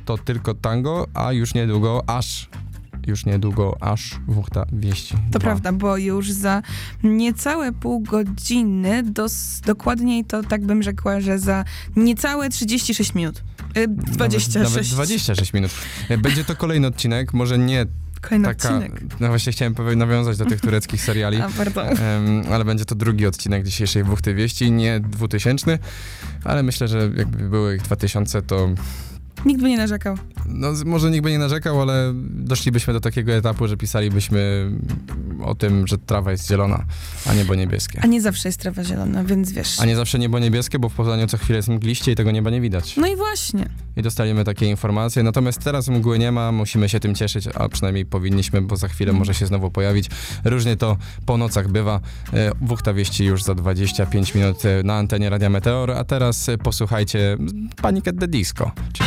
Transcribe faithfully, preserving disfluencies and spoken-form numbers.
to tylko tango, a już niedługo aż, już niedługo aż Wuchta Wieści. To dwa. prawda, bo już za niecałe pół godziny, dos, dokładniej to tak bym rzekła, że za niecałe trzydzieści sześć minut. Y, dwadzieścia sześć. Nawet, nawet dwadzieścia sześć minut. Będzie to kolejny odcinek, może nie Kolejny taka, odcinek. no właśnie chciałem powie- nawiązać do tych tureckich seriali, A, pardon. em, ale będzie to drugi odcinek dzisiejszej Wuchty Wieści, nie dwutysięczny, ale myślę, że jakby były ich dwa tysiące, to Nikt by nie narzekał. no, z- może nikt by nie narzekał, ale doszlibyśmy do takiego etapu, że pisalibyśmy o tym, że trawa jest zielona, a niebo niebieskie. A nie zawsze jest trawa zielona, więc wiesz. A nie zawsze niebo niebieskie, bo w Poznaniu co chwilę jest mgliście i tego nieba nie widać. No i właśnie. I dostaliśmy takie informacje, natomiast teraz mgły nie ma, musimy się tym cieszyć, a przynajmniej powinniśmy, bo za chwilę może się znowu pojawić. Różnie to po nocach bywa. E, Wuchta Wieści już za dwadzieścia pięć minut e, na antenie Radia Meteor, a teraz e, posłuchajcie Panic at the Disco, czyli